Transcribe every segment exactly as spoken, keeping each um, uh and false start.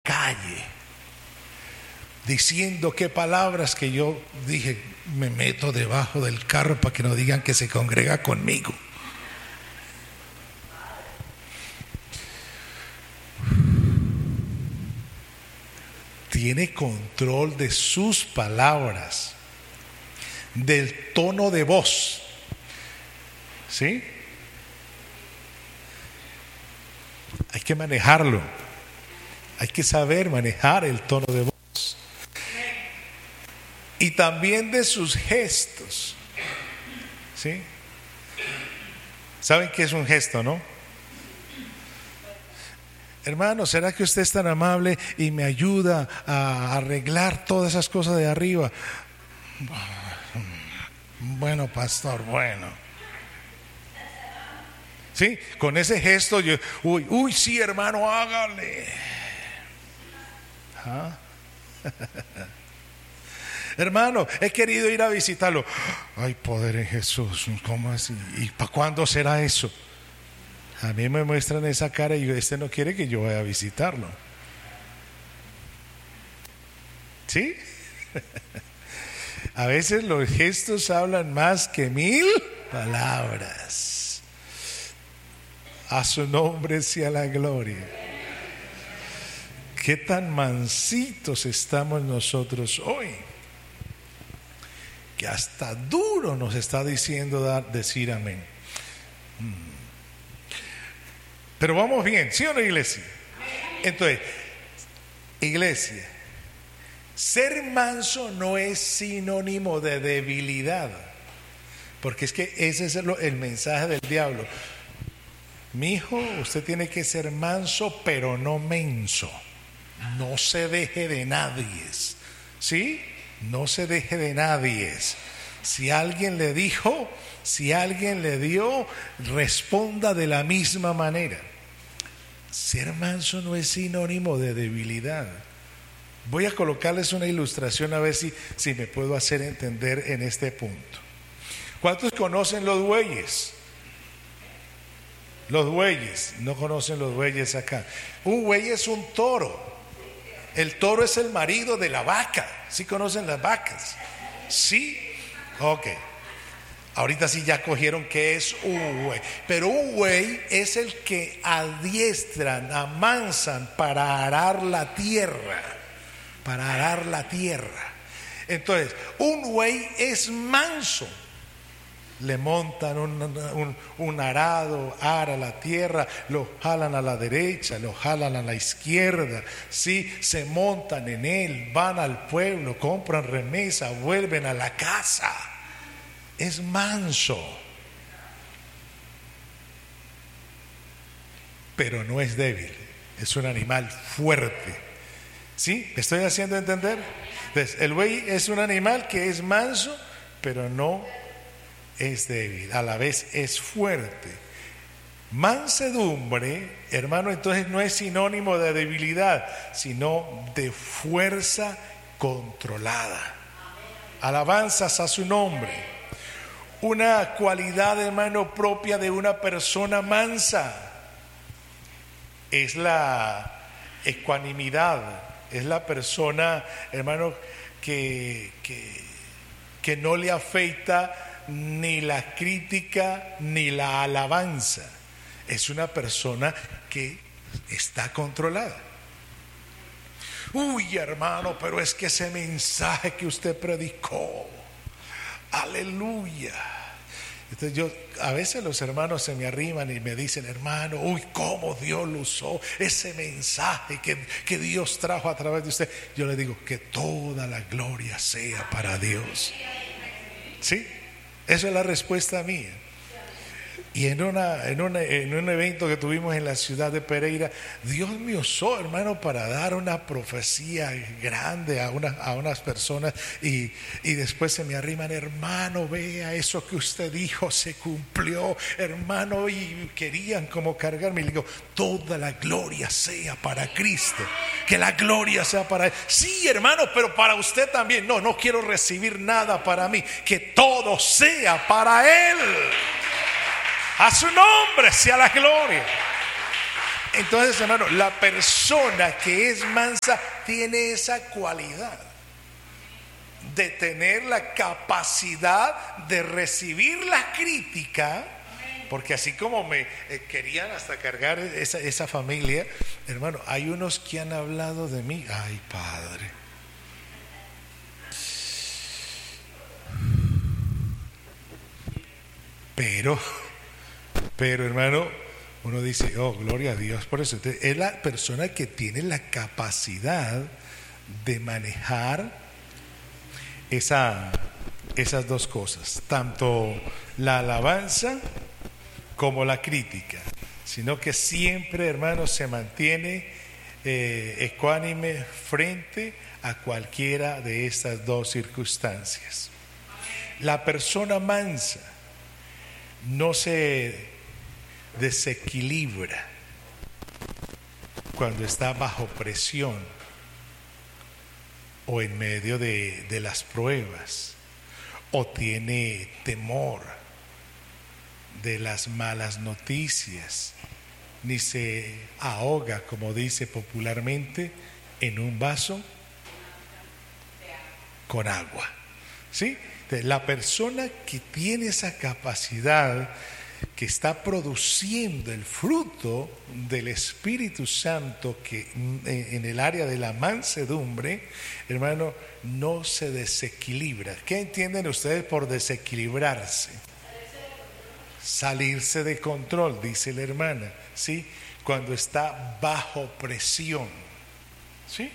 calle, diciendo qué palabras que yo dije, me meto debajo del carro para que no digan que se congrega conmigo. Tiene control de sus palabras, del tono de voz, ¿sí? Hay que manejarlo, hay que saber manejar el tono de voz y también de sus gestos, ¿sí? ¿Saben qué es un gesto, no? Hermano, ¿será que usted es tan amable y me ayuda a arreglar todas esas cosas de arriba? Bueno, pastor, bueno. Sí, con ese gesto yo, uy, uy, sí, hermano, hágale. ¿Ah? Hermano, he querido ir a visitarlo. Ay, poder en Jesús, ¿cómo así? ¿Y para cuándo será eso? A mí me muestran esa cara y yo, este no quiere que yo vaya a visitarlo. ¿Sí? A veces los gestos hablan más que mil palabras. A su nombre sea la gloria. Qué tan mansitos estamos nosotros hoy, que hasta duro nos está diciendo dar, decir amén. Hmm. Pero vamos bien, ¿sí o no, iglesia? Entonces, iglesia, ser manso no es sinónimo de debilidad, porque es que ese es el, el mensaje del diablo. Mi hijo, usted tiene que ser manso, pero no menso. No se deje de nadie, ¿sí? No se deje de nadie. Si alguien le dijo, si alguien le dio, responda de la misma manera. Ser manso no es sinónimo de debilidad. Voy a colocarles una ilustración a ver si, si me puedo hacer entender en este punto. ¿Cuántos conocen los bueyes? Los bueyes, no conocen los bueyes acá. Un buey es un toro. El toro es el marido de la vaca. ¿Sí conocen las vacas? Sí. Ok. Ahorita sí ya cogieron que es un buey. Pero un buey es el que adiestran, amansan para arar la tierra. Para arar la tierra. Entonces, un buey es manso. Le montan un, un, un arado, ara la tierra, lo jalan a la derecha, lo jalan a la izquierda, sí, se montan en él, van al pueblo, compran remesa, vuelven a la casa. Es manso, pero no es débil, es un animal fuerte. ¿Sí? ¿Me estoy haciendo entender? Entonces, el buey es un animal que es manso, pero no es débil, a la vez es fuerte. Mansedumbre, hermano, entonces no es sinónimo de debilidad, sino de fuerza controlada. Alabanzas a su nombre. Una cualidad, hermano, propia de una persona mansa es la ecuanimidad. Es la persona, hermano, que, que, que no le afecta ni la crítica ni la alabanza. Es una persona que está controlada. Uy, hermano, pero es que ese mensaje que usted predicó, aleluya. Entonces yo, a veces los hermanos se me arriman y me dicen, hermano, uy, cómo Dios lo usó, ese mensaje que, que Dios trajo a través de usted. Yo le digo, que toda la gloria sea para Dios. ¿Sí? Esa es la respuesta mía. Y en, una, en, una, en un evento que tuvimos en la ciudad de Pereira, Dios me usó, hermano, para dar una profecía grande a, una, a unas personas y, y después se me arriman, hermano, vea eso que usted dijo, se cumplió, hermano, y querían como cargarme. Y le digo, toda la gloria sea para Cristo, que la gloria sea para Él. Sí, hermano, pero para usted también. No, no quiero recibir nada para mí, que todo sea para Él. A su nombre sea la gloria. Entonces, hermano, la persona que es mansa tiene esa cualidad de tener la capacidad de recibir la crítica, porque así como me eh, querían hasta cargar esa, esa familia, hermano, hay unos que han hablado de mí, ay Padre, pero, pero hermano, uno dice, oh, gloria a Dios por eso. Entonces, es la persona que tiene la capacidad de manejar esa, esas dos cosas, tanto la alabanza como la crítica, sino que siempre, hermano, se mantiene eh, ecuánime frente a cualquiera de estas dos circunstancias. La persona mansa no se desequilibra cuando está bajo presión o en medio de, de las pruebas, o tiene temor de las malas noticias, ni se ahoga, como dice popularmente, en un vaso con agua. ¿Sí? La persona que tiene esa capacidad, que está produciendo el fruto del Espíritu Santo, que en el área de la mansedumbre, hermano, no se desequilibra. ¿Qué entienden ustedes por desequilibrarse? Salirse de control, dice la hermana, ¿sí? Cuando está bajo presión, ¿sí?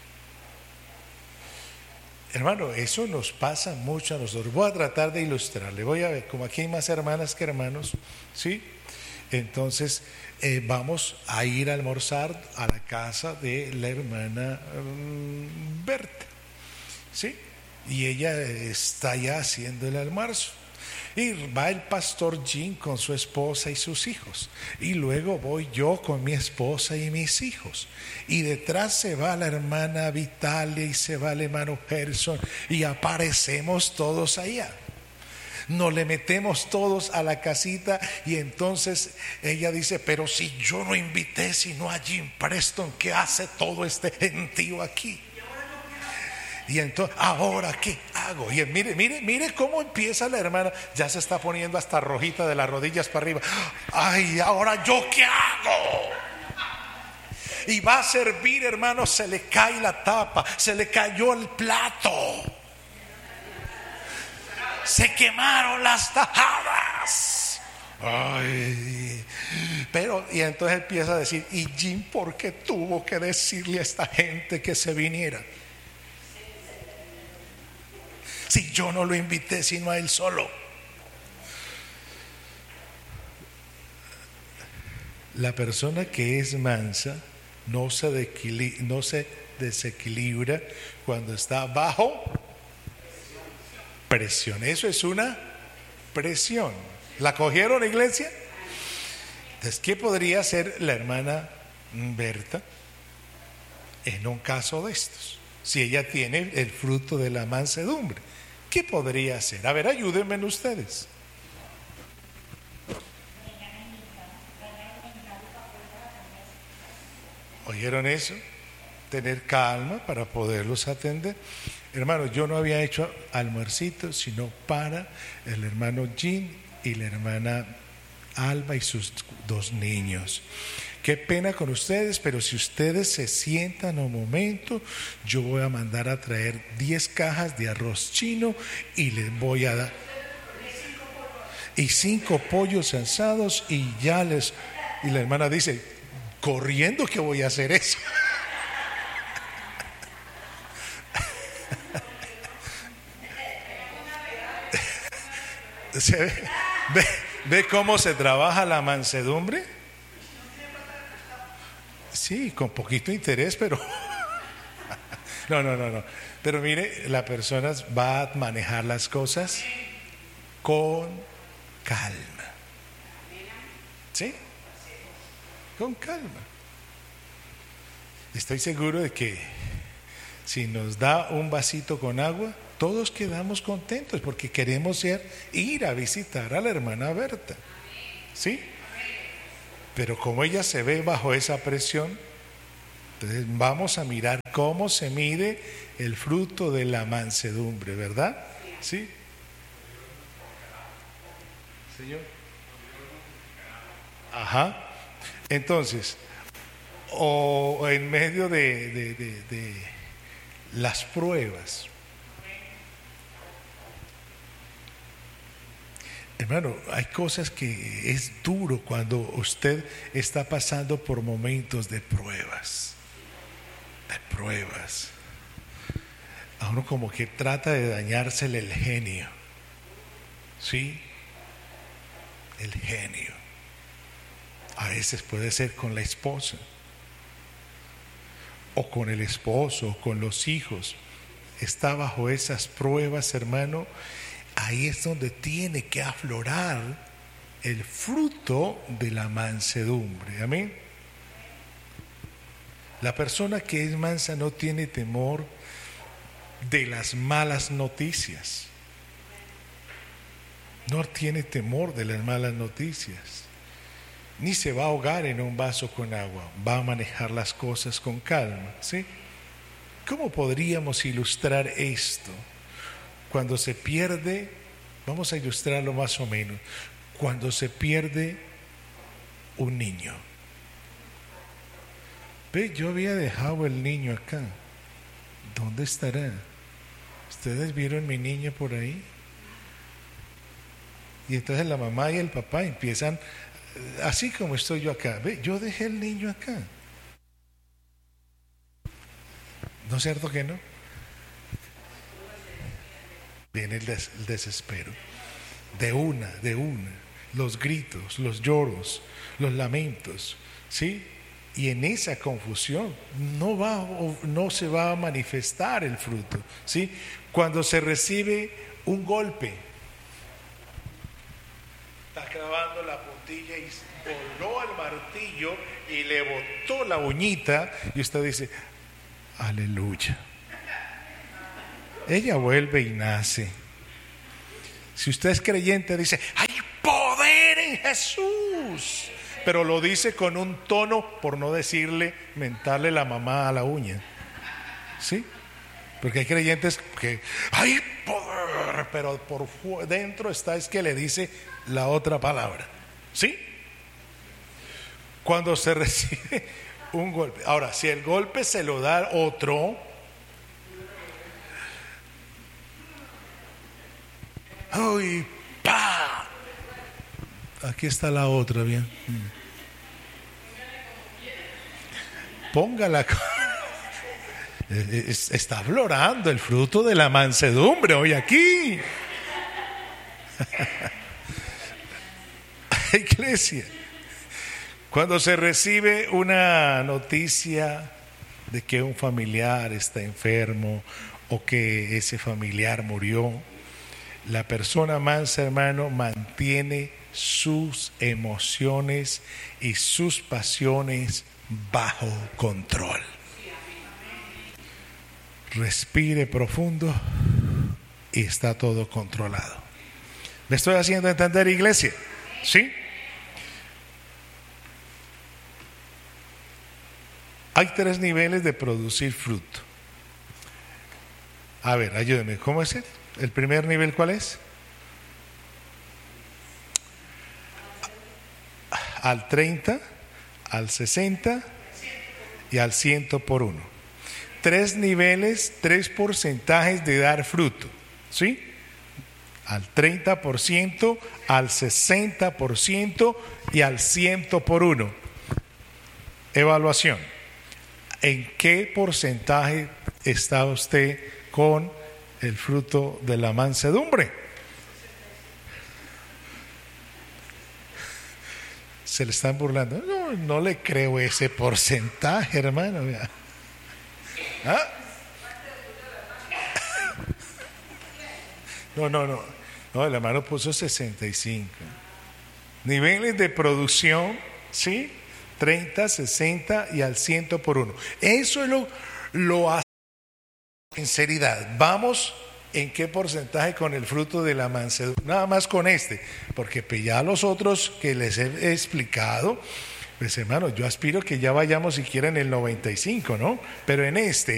Hermano, eso nos pasa mucho a nosotros. Voy a tratar de ilustrarle. Voy a ver, como aquí hay más hermanas que hermanos, ¿sí? Entonces, eh, vamos a ir a almorzar a la casa de la hermana um, Berta, ¿sí? Y ella está ya haciendo el almuerzo. Y va el pastor Jim con su esposa y sus hijos. Y luego voy yo con mi esposa y mis hijos. Y detrás se va la hermana Vitalia y se va el hermano Gerson. Y aparecemos todos allá. Nos le metemos todos a la casita. Y entonces ella dice, pero si yo no invité sino a Jim Preston, ¿qué hace todo este gentío aquí? Y entonces, ¿ahora qué hago? Y mire, mire, mire cómo empieza la hermana. Ya se está poniendo hasta rojita de las rodillas para arriba. Ay, ¿ahora yo qué hago? Y va a servir, hermano, se le cae la tapa, se le cayó el plato, se quemaron las tajadas. Ay, pero, y entonces empieza a decir, ¿y Jim por qué tuvo que decirle a esta gente que se viniera? Si yo no lo invité sino a él solo. La persona que es mansa no se, dequili- no se desequilibra cuando está bajo presión. Eso es una presión. ¿La cogieron, iglesia? Entonces, ¿qué podría hacer la hermana Berta en un caso de estos? Si ella tiene el fruto de la mansedumbre, ¿qué podría hacer? A ver, ayúdenme ustedes. ¿Oyeron eso? Tener calma para poderlos atender. Hermano, yo no había hecho almuercito sino para el hermano Jim y la hermana Alba y sus dos niños. Qué pena con ustedes, pero si ustedes se sientan un momento, yo voy a mandar a traer diez cajas de arroz chino y les voy a dar y cinco pollos asados y ya les. Y la hermana dice, corriendo que voy a hacer eso. ¿Se ve, ve, ve cómo se trabaja la mansedumbre? Sí, con poquito interés, pero no, no, no, no. Pero mire, la persona va a manejar las cosas con calma. ¿Sí? Con calma. Estoy seguro de que si nos da un vasito con agua, todos quedamos contentos porque queremos ir, ir a visitar a la hermana Berta. ¿Sí? Pero como ella se ve bajo esa presión, entonces vamos a mirar cómo se mide el fruto de la mansedumbre, ¿verdad? ¿Sí? Señor. Ajá. Entonces, o en medio de, de, de, de las pruebas. Hermano, hay cosas que es duro cuando usted está pasando por momentos de pruebas, de pruebas. A uno como que trata de dañársele el genio, ¿sí? El genio. A veces puede ser con la esposa, o con el esposo, o con los hijos. Está bajo esas pruebas, hermano. Ahí es donde tiene que aflorar el fruto de la mansedumbre. Amén. La persona que es mansa no tiene temor de las malas noticias. No tiene temor de las malas noticias. Ni se va a ahogar en un vaso con agua. Va a manejar las cosas con calma, ¿sí? ¿Cómo podríamos ilustrar esto? Cuando se pierde, vamos a ilustrarlo más o menos, cuando se pierde un niño. Ve, yo había dejado el niño acá. ¿Dónde estará? ¿Ustedes vieron mi niño por ahí? Y entonces la mamá y el papá empiezan, así como estoy yo acá. Ve, yo dejé el niño acá. ¿No es cierto que no? Viene el, des, el desespero, de una, de una, los gritos, los lloros, los lamentos, ¿sí? Y en esa confusión no va, no se va a manifestar el fruto, ¿sí? Cuando se recibe un golpe, está clavando la puntilla y voló el martillo y le botó la uñita y usted dice, aleluya. Ella vuelve y nace. Si usted es creyente, dice, hay poder en Jesús. Pero lo dice con un tono, por no decirle, mentarle la mamá a la uña. ¿Sí? Porque hay creyentes que, hay poder, pero por dentro está es que le dice la otra palabra. ¿Sí? Cuando se recibe un golpe. Ahora, si el golpe se lo da otro, ¡uy! ¡Pa! Aquí está la otra, bien. Póngala. Está aflorando el fruto de la mansedumbre hoy aquí. Iglesia, cuando se recibe una noticia de que un familiar está enfermo o que ese familiar murió, la persona mansa, hermano, mantiene sus emociones y sus pasiones bajo control. Respire profundo y está todo controlado. ¿Me estoy haciendo entender, iglesia? ¿Sí? Hay tres niveles de producir fruto. A ver, ayúdenme, ¿cómo es el? ¿El primer nivel cuál es? Al treinta, al sesenta y al cien por uno. Tres niveles, tres porcentajes de dar fruto, ¿sí? Al treinta por ciento, al sesenta por ciento y al cien por uno. Evaluación. ¿En qué porcentaje está usted con el fruto de la mansedumbre? Se le están burlando. No, no le creo ese porcentaje, hermano. ¿Ah? No, no, no. No, el hermano puso sesenta y cinco. Niveles de producción, ¿sí? treinta, sesenta y al cien por uno. Eso es lo, lo hace en sinceridad. Vamos, ¿en qué porcentaje con el fruto de la mansedumbre? Nada más con este, porque pues ya los otros que les he explicado, Pues hermano, yo aspiro que ya vayamos siquiera en el noventa y cinco, ¿no? Pero en este,